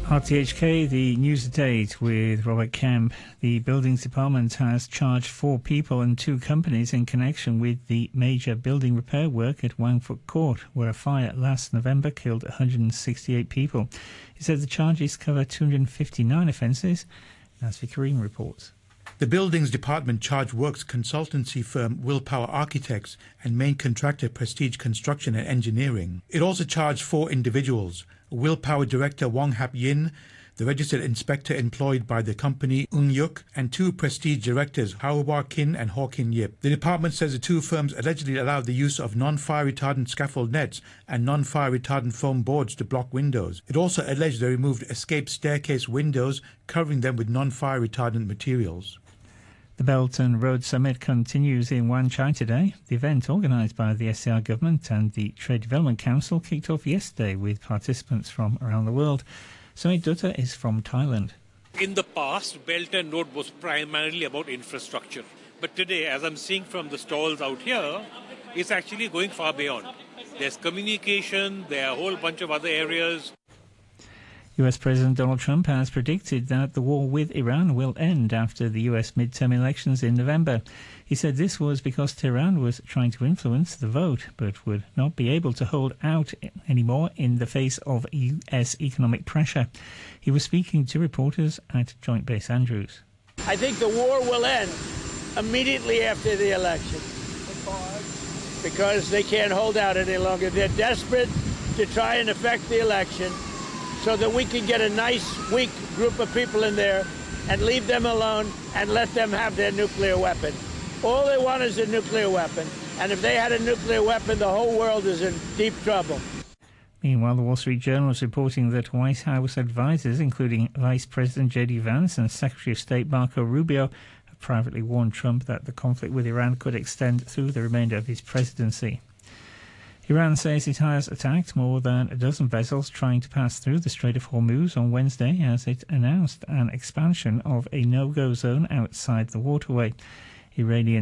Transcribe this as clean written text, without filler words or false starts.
RTHK, the news update with Robert Kemp. The Buildings Department has charged 4 people and 2 companies in connection with the major building repair work at Wangfuk Court, where a fire last November killed 168 people. He said the charges cover 259 offences. As for Kareem reports. The Buildings Department charged works consultancy firm Willpower Architects and main contractor Prestige Construction and Engineering. It also charged 4 individuals: Willpower Director Wong Hap Yin, the registered inspector employed by the company Ung Yuk, and 2 Prestige directors Hawar Kin and Hawkin Yip. The department says the 2 firms allegedly allowed the use of non-fire retardant scaffold nets and non-fire retardant foam boards to block windows. It also alleged they removed escape staircase windows, covering them with non-fire retardant materials. The Belt and Road Summit continues in Wan Chai today. The event, organised by the SAR government and the Trade Development Council, kicked off yesterday with participants from around the world. Sumit Dutta is from Thailand. In the past, Belt and Road was primarily about infrastructure. But today, as I'm seeing from the stalls out here, it's actually going far beyond. There's communication, there are a whole bunch of other areas. US President Donald Trump has predicted that the war with Iran will end after the US midterm elections in November. He said this was because Tehran was trying to influence the vote, but would not be able to hold out anymore in the face of US economic pressure. He was speaking to reporters at Joint Base Andrews. I think the war will end immediately after the election because they can't hold out any longer. They're desperate to try and affect the election so that we can get a nice, weak group of people in there and leave them alone and let them have their nuclear weapon. All they want is a nuclear weapon. And if they had a nuclear weapon, the whole world is in deep trouble. Meanwhile, the Wall Street Journal is reporting that White House advisors, including Vice President J.D. Vance and Secretary of State Marco Rubio, have privately warned Trump that the conflict with Iran could extend through the remainder of his presidency. Iran says it has attacked more than a dozen vessels trying to pass through the Strait of Hormuz on Wednesday as it announced an expansion of a no-go zone outside the waterway. Iranian